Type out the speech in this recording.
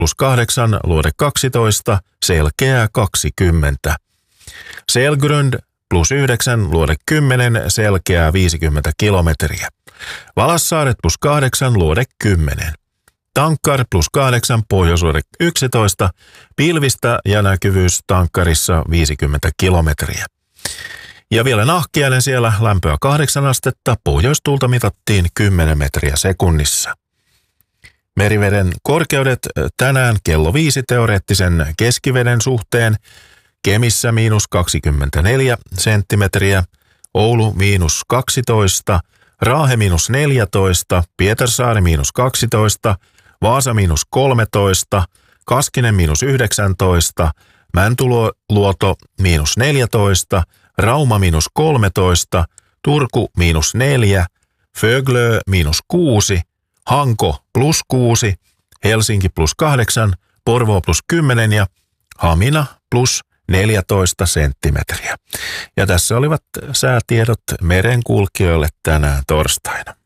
+8, luode 12, selkeää 20. Selgrund +9, luode 10, selkeää 50 kilometriä. Valassaaret +8, luode 10. Tankkar +8, pohjoisluode 11, pilvistä ja näkyvyys tankkarissa 50 kilometriä. Ja vielä Nahkiainen siellä, lämpöä 8 astetta, pohjoistuulta mitattiin 10 metriä sekunnissa. Meriveden korkeudet tänään kello 5 teoreettisen keskiveden suhteen. Kemissä -24 senttimetriä, Oulu -12, Raahe -14, Pietarsaari -12, Vaasa -13, Kaskinen -19, Mäntyluoto -14, Rauma -13, Turku -4, Föglö -6, Hanko +6, Helsinki +8, Porvoo +10 ja Hamina +14 senttimetriä. Ja tässä olivat säätiedot merenkulkijoille tänään torstaina.